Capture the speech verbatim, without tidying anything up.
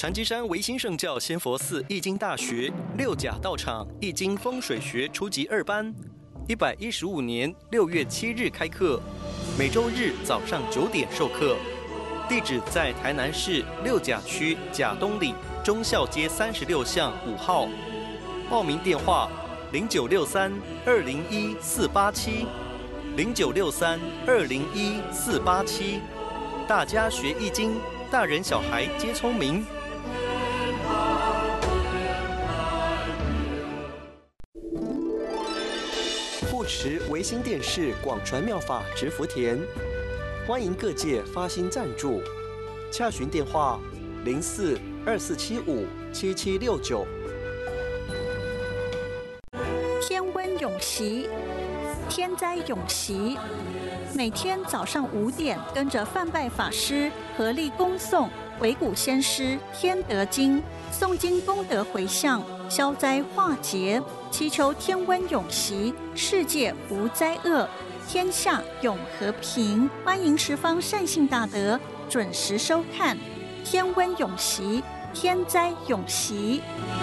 禅机山唯心圣教仙佛寺易经大学六甲道场易经风水学初级二班，一百一十五年六月七日开课，每周日早上九点授课。地址在台南市六甲区甲东里忠孝街三十六巷五号。报名电话：零九六三二零一四八七，零九六三二零一四八七。大家学易经，大人小孩皆聪明。护持维新电视广传妙法植福田，欢迎各界发心赞助，洽询电话：零四二四七五七七六九。 天温永习，天灾永习。每天早上五点，跟着范拜法师合力恭诵维古先师天德经，诵经功德回向，消灾化劫，祈求天温永习，世界无灾厄，天下永和平。欢迎十方善信大德准时收看天温永习，天灾永习。